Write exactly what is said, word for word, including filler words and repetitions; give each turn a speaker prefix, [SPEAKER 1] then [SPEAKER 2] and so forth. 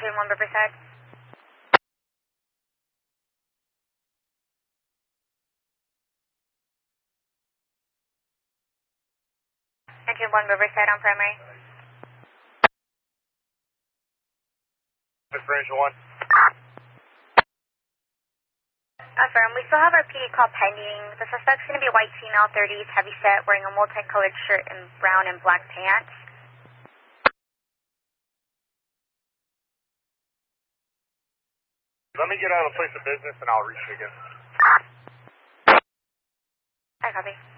[SPEAKER 1] Engine one Riverside. Engine one Riverside on primary.
[SPEAKER 2] Differential one.
[SPEAKER 1] Affirm. We still have our P D call pending. The suspect's going to be a white female, thirties, heavy set, wearing a multicolored shirt and brown and black pants.
[SPEAKER 2] Let me get out of the place of business and I'll reach you again.
[SPEAKER 1] I copy.